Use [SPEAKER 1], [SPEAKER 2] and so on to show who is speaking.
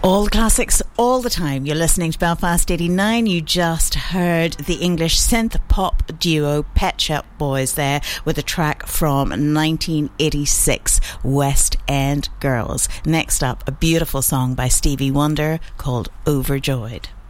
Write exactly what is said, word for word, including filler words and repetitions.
[SPEAKER 1] All the classics, all the time. You're listening to Belfast eighty-nine. You just heard the English synth pop duo Pet Shop Boys there with a track from nineteen eighty-six, West End Girls. Next up, a beautiful song by Stevie Wonder called Overjoyed.